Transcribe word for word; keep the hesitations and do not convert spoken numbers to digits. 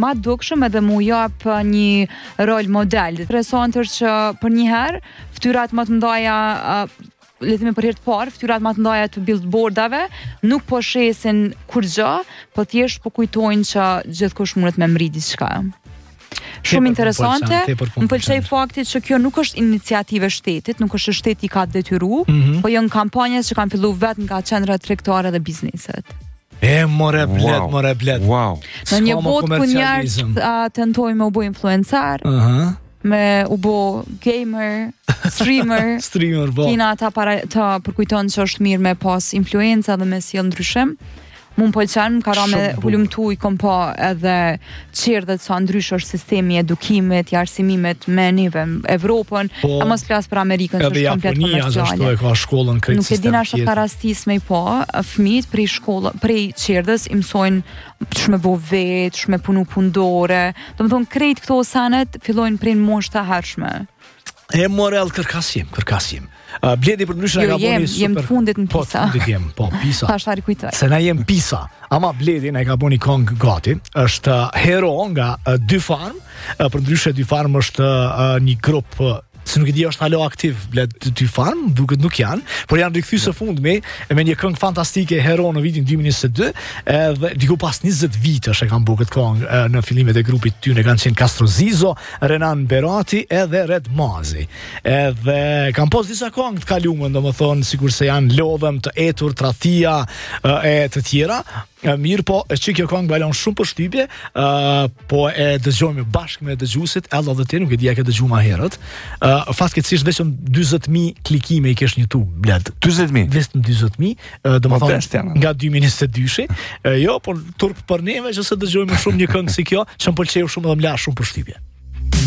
ma dukshëm edhe mu jap një rol model. Interesant është që për një herë fytyrat më të mëdha le të themi për herë të parë, fytyrat më të mëdha të billboardave nuk po shesin kur gjë, po thjesht po kujtojnë që gjithkush mundet me mri diçka. Shumë interesante. Më pëlqej fakti që kjo nuk është iniciativë e shtetit, nuk është shteti ka detyru, mm-hmm. po janë kampanja që kanë filluar vetëm nga qendrat tregtare dhe bizneset. E, more bled, wow. more bled. Wow. Në një botë ku njerëzit tentojnë me u bë influencer, uh-huh. me u bë gamer, streamer, streamer bo. Kina ta para ta përkujton që është mirë me pas influenca dhe me sjell ndryshim. Mun pëlqen, ka ra me hulumtu i kom pa edhe qerdhet sa ndrysh është sistemi edukimit, i arsimimit me neve Evropën, po, a mos flas për Amerikën që është komplet komerciale. Edhe ka shkollën krejt nuk e dina është ka rastis me i pa, fëmijët prej shkollë, prej qerdhës i mësojnë ç'me bo vet, ç'me punu pundore. Domethënë krejt këto sanet fillojnë prej moshë të hershme. E morel kërkasim, kërkasim. Uh, bledi për ndryshën jo, e ka boni super... jem të fundit në Pisa. Po, fundit jem, po, Pisa. Ta shtari kujtoj. Se na jem Pisa. Ama bledi na e ka boni kong gati. është uh, hero nga uh, dy farm. Uh, për ndryshë dy farm është uh, një grup... Uh, se nuk e di është halo aktiv bled dy farm, duket nuk janë, por janë rikthyer së fundmi me një këngë fantastike hero në vitin dy mijë e njëzet e dy, edhe diku pas njëzet vitesh e kanë bërë këtë këngë në fillimet e grupit tyne kanë qenë Castro Zizo, Renan Berati edhe Red Mazi. Edhe kanë pas disa këngë të kaluara, domethënë sikur se janë Lodhem, Të etur, Tradhtia e të tjera. Mirë po, e që kjo këngë balon shumë për shtypje, uh, po e dëgjojmë bashkë me dëgjuesit, edhe dhe ti nuk e dija ke dëgju ma herët. Uh, Fatkeqësisht vetëm dyzet mijë klikime i kesh në YouTube, bled. dyzet mijë? Vetëm dyzet mijë, uh, do më thonë nga dy mijë e njëzet e dy. Uh, jo, por turp për neve që se dëgjojmë shumë një këngë si kjo, që më pëlqeu shumë dhe më la shumë për shtypje.